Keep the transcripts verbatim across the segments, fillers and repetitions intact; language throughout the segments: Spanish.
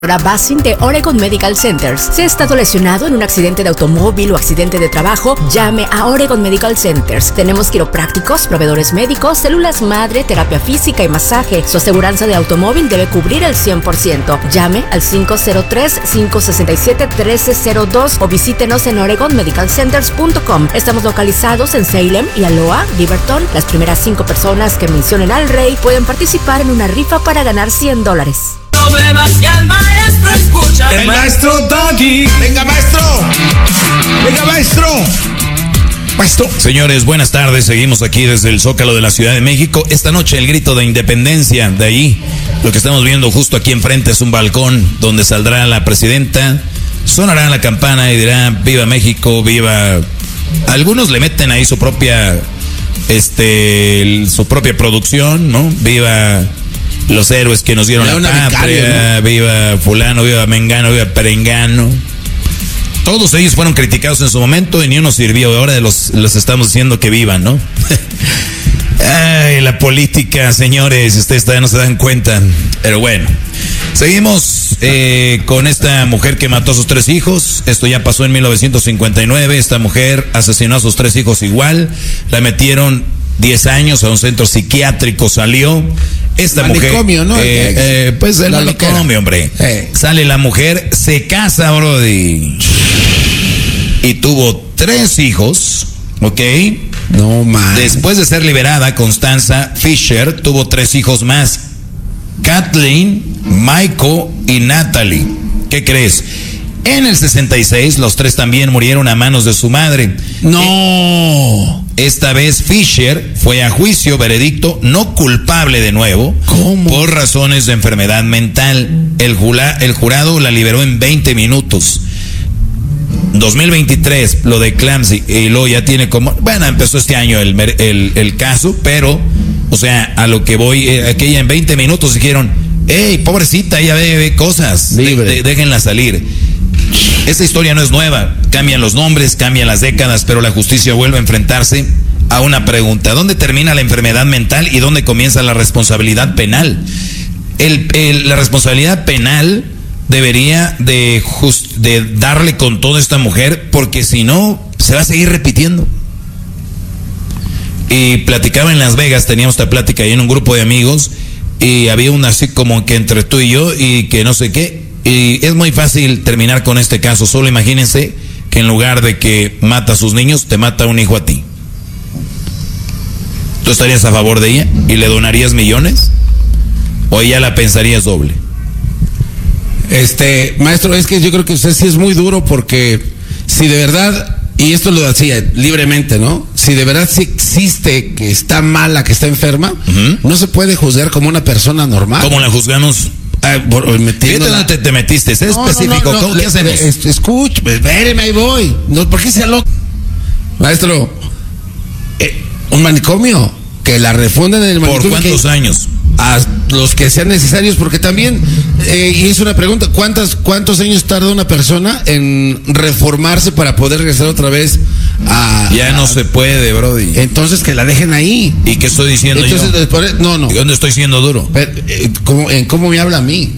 Basin de Oregon Medical Centers. Si ha estado lesionado en un accidente de automóvil o accidente de trabajo, llame a Oregon Medical Centers. Tenemos quiroprácticos, proveedores médicos, células madre, terapia física y masaje. Su aseguranza de automóvil debe cubrir el cien por ciento. Llame al cinco cero tres, cinco seis siete, uno tres cero dos o visítenos en oregon medical centers punto com. Estamos localizados en Salem y Aloha, Beaverton. Las primeras cinco personas que mencionen al rey pueden participar en una rifa para ganar cien dólares. No bebas que al maestro escucha. El maestro Doggy. Venga, maestro. Venga, maestro. Maestro. Señores, buenas tardes. Seguimos aquí desde el Zócalo de la Ciudad de México. Esta noche el grito de independencia. De ahí, lo que estamos viendo justo aquí enfrente es un balcón donde saldrá la presidenta. Sonará la campana y dirá: viva México, viva. Algunos le meten ahí su propia, este, su propia producción, ¿no? Viva los héroes que nos dieron la patria, vicario, ¿no? Viva fulano, viva mengano, viva perengano. Todos ellos fueron criticados en su momento y ni uno sirvió. Ahora los, los estamos diciendo que vivan, ¿no? Ay, la política, señores, ustedes todavía no se dan cuenta. Pero bueno, seguimos eh, con esta mujer que mató a sus tres hijos. Esto ya pasó en mil novecientos cincuenta y nueve. Esta mujer asesinó a sus tres hijos igual. La metieron diez años a un centro psiquiátrico, salió. Esta manicomio, mujer, ¿no? Eh, eh, pues el manicomio, hombre. Eh. Sale la mujer, se casa, brody. Y tuvo tres hijos, ¿ok? No, man. Después de ser liberada, Constanza Fisher tuvo tres hijos más: Kathleen, Michael y Natalie. ¿Qué crees? En el sesenta y seis, los tres también murieron a manos de su madre. No. Esta vez Fisher fue a juicio, veredicto no culpable de nuevo. ¿Cómo? Por razones de enfermedad mental. El, jula, el jurado la liberó en veinte minutos. dos mil veintitrés, lo de Clancy, y luego ya tiene como, bueno, empezó este año el, el, el caso, pero, o sea, a lo que voy, eh, aquella en veinte minutos dijeron: hey, pobrecita, ella ve, ve cosas, de, de, déjenla salir. Esta historia no es nueva, cambian los nombres, cambian las décadas, pero la justicia vuelve a enfrentarse a una pregunta: ¿dónde termina la enfermedad mental y dónde comienza la responsabilidad penal? El, el, la responsabilidad penal debería de, just, de darle con toda esta mujer, porque si no, se va a seguir repitiendo. Y platicaba en Las Vegas, teníamos esta plática ahí en un grupo de amigos, y había una así como que entre tú y yo, y que no sé qué. Y es muy fácil terminar con este caso. Solo imagínense que en lugar de que mata a sus niños, te mata un hijo a ti. ¿Tú estarías a favor de ella y le donarías millones? ¿O ella la pensarías doble? Este, maestro, es que yo creo que usted sí es muy duro, porque si de verdad, y esto lo decía libremente, ¿no? Si de verdad sí existe que está mala, que está enferma, uh-huh, no se puede juzgar como una persona normal. ¿Cómo la juzgamos? Ah, Fíjate dónde te, te metiste, sé no, específico. No, no, no, ¿Qué hacemos? Es, escucha, espéreme, ahí voy. No, ¿por qué sea loco? Maestro, eh, un manicomio, que la refunden en el manicomio. ¿Por cuántos que, años? A los que sean necesarios, porque también, eh, y es una pregunta, ¿cuántas, ¿cuántos años tarda una persona en reformarse para poder regresar otra vez a... Ya a, no se puede, brody. Entonces que la dejen ahí. ¿Y qué estoy diciendo entonces, yo? Después, no, no. ¿Y dónde estoy siendo duro? Pero, eh, ¿cómo, en ¿Cómo me habla a mí?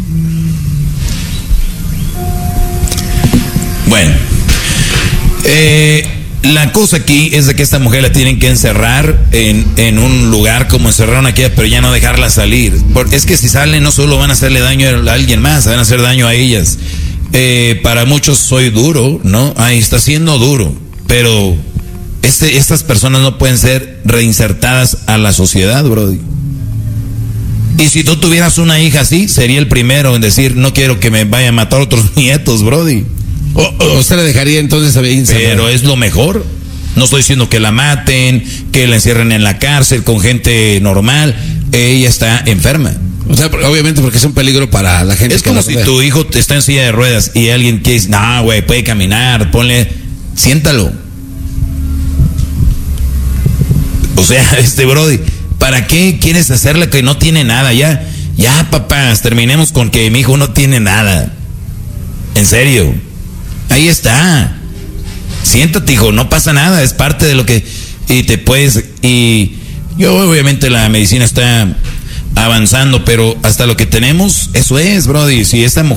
Bueno, eh... la cosa aquí es de que esta mujer la tienen que encerrar en, en un lugar como encerraron aquí, pero ya no dejarla salir. Porque es que si salen no solo van a hacerle daño a alguien más, van a hacer daño a ellas. Eh, para muchos soy duro, ¿no? Ahí está siendo duro, pero este, estas personas no pueden ser reinsertadas a la sociedad, brody. Y si tú tuvieras una hija así, sería el primero en decir: no quiero que me vaya a matar otros nietos, brody. O, o usted la dejaría entonces a ver. Pero es lo mejor. No estoy diciendo que la maten, que la encierren en la cárcel con gente normal. Ella está enferma. O sea, obviamente porque es un peligro para la gente. Es que como la si rodea. tu hijo está en silla de ruedas y alguien que dice: no, güey, puede caminar, ponle, siéntalo. O sea, este brody, ¿para qué quieres hacerle que no tiene nada? Ya, ya, papás, terminemos con que mi hijo no tiene nada. En serio. Ahí está. Siéntate, hijo, no pasa nada, es parte de lo que... Y te puedes... Y yo, obviamente, la medicina está avanzando, pero hasta lo que tenemos, eso es, brody. Si esta mujer